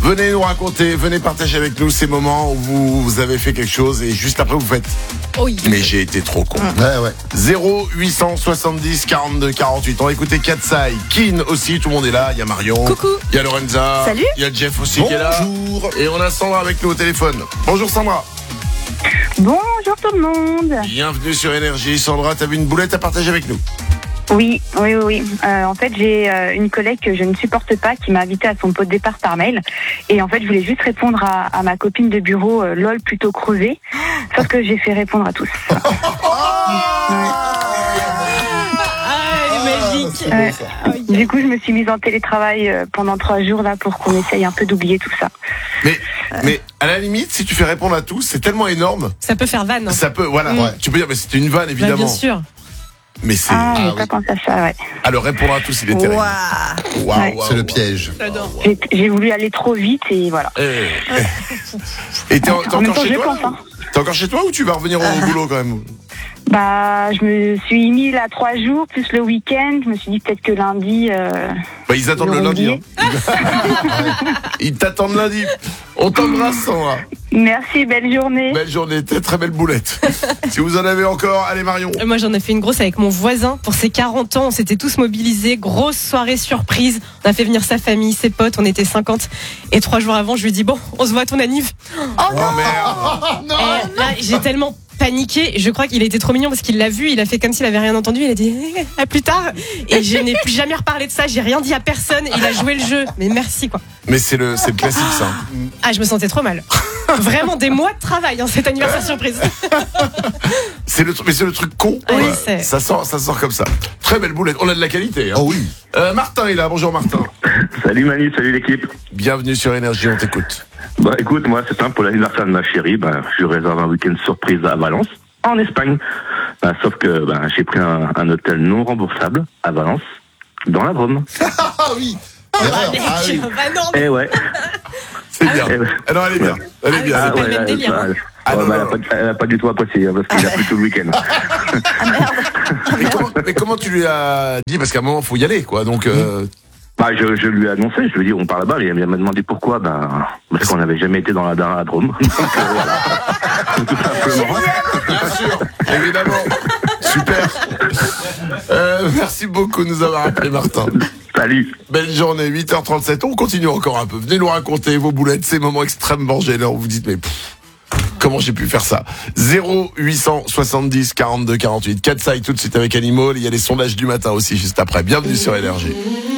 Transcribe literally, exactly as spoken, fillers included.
Venez nous raconter, venez partager avec nous ces moments où vous, vous avez fait quelque chose et juste après vous faites Oui. mais j'ai été trop con. Ouais, ouais. zéro huit cent soixante-dix quarante-deux quarante-huit. On va écouter Katsai, Kin aussi, tout le monde est là. Il y a Marion, Coucou. il y a Lorenza, Salut. il y a Jeff aussi qui est là. Bonjour. Et on a Sandra avec nous au téléphone. Bonjour Sandra. Bonjour tout le monde. Bienvenue sur Énergie. Sandra, t'as vu une boulette à partager avec nous? Oui, oui, oui. oui. Euh, en fait, j'ai euh, une collègue que je ne supporte pas qui m'a invité à son pot de départ par mail. Et en fait, je voulais juste répondre à, à ma copine de bureau, euh, lol plutôt creusée. Sauf que j'ai fait répondre à tous. Ah, elle est magique. C'est beau, ça. Ah, oui. Du coup, je me suis mise en télétravail euh, pendant trois jours là pour qu'on essaye un peu d'oublier tout ça. Mais, mais à la limite, si tu fais répondre à tous, c'est tellement énorme. Ça peut faire vanne. Hein. Ça peut, voilà. Mm. Tu peux dire, mais c'était une vanne Bah, évidemment. bien sûr. Mais c'est. Ah, j'ai Ah, pas oui. pensé à ça, ouais. À le répondre à tous, il est terrible. Waouh. Waouh, Ouais. waouh, C'est le waouh. piège. J'adore. J'ai, j'ai voulu aller trop vite et voilà. Eh. Et t'es, en- t'es En même encore temps, chez je toi? pense, hein. T'es encore chez toi ou tu vas revenir au boulot quand même? Bah, je me suis mise à trois jours plus le week-end. Je me suis dit peut-être que lundi. Euh... Bah, ils attendent Ils le auront lundi. Hein. Ils t'attendent lundi. On t'embrasse, Sandra. Merci, belle journée. Belle journée, très très belle boulette. Si vous en avez encore, allez Marion. Moi, j'en ai fait une grosse avec mon voisin pour ses quarante ans. On s'était tous mobilisés. Grosse soirée surprise. On a fait venir sa famille, ses potes. On était cinquante. Et trois jours avant, je lui ai dit, bon, on se voit à ton anniv. Oh merde. Et là, j'ai tellement paniqué. Je crois qu'il a été trop mignon parce qu'il l'a vu. Il a fait comme s'il avait rien entendu. Il a dit, eh, à plus tard. Et je n'ai plus jamais reparlé de ça. J'ai rien dit à personne. Il a joué le jeu. Mais merci, quoi. Mais c'est le, c'est le classique ça. Ah, je me sentais trop mal. Vraiment des mois de travail, hein, cet anniversaire surprise. C'est le, mais c'est le truc con. Oui, Ouais. c'est- Ça sort, ça sort comme ça. Très belle boulette. On a de la qualité. Hein. Oh oui. Euh, Martin est là. Bonjour Martin. Salut Manu, salut l'équipe. Bienvenue sur Énergie. On t'écoute. Bah écoute, moi c'est simple, pour l'anniversaire de ma chérie, bah, je réserve un week-end surprise à Valence, en Espagne. Bah, sauf que bah, j'ai pris un, un hôtel non remboursable à Valence, dans la Drôme. Ah oui. L'erreur. Ah oui. Bah non, mais Eh ouais. C'est bien. Eh ouais. Ah non, elle est bien. Elle est bien. Ah, elle est pas bien. le même délire, hein. bah, Ah, ouais, non, bah, non, elle, a pas, elle a pas du tout apprécié, hein, parce qu'il a pris tout le week-end. Mais, comment, mais comment tu lui as dit? Parce qu'à un moment, faut y aller, quoi. Donc, euh, Bah, je, je lui ai annoncé, je lui ai dit on part là-bas, et elle m'a demandé pourquoi, bah, parce qu'on n'avait jamais été dans la, dans la Drôme. Donc, euh, voilà. Tout simplement. bien sûr, évidemment. Super. Euh, merci beaucoup de nous avoir appelé, Martin. Salut. Belle journée, huit heures trente-sept. On continue encore un peu. Venez nous raconter vos boulettes, ces moments extrêmement gênants où vous dites, mais pff, comment j'ai pu faire ça? zéro huit cent soixante-dix quarante-deux quarante-huit. Katsai tout de suite avec Animal. Il y a les sondages du matin aussi juste après. Bienvenue sur Énergie.